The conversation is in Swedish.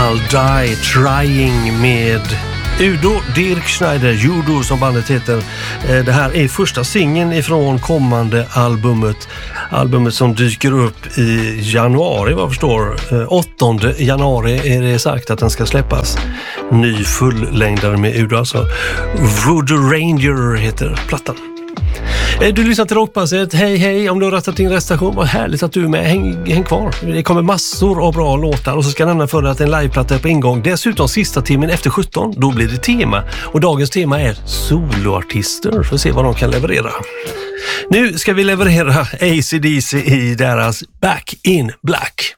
I'll Die Trying med Udo Dirk Schneider, Judo som bandet heter. Det här är första singeln ifrån kommande albumet. Albumet som dyker upp i januari, vad jag förstår. 8 januari är det sagt att den ska släppas. Ny fullängdare med Udo alltså. Voodoo Ranger heter plattan. Du lyssnar till Rockpasset. Hej, om du har rattat in restation, vad härligt att du är med. Häng kvar. Det kommer massor av bra låtar och så ska jag nämna för dig att en liveplatta är på ingång. Dessutom sista timmen efter 17, då blir det tema. Och dagens tema är soloartister, för att se vad de kan leverera. Nu ska vi leverera AC/DC i deras Back in Black.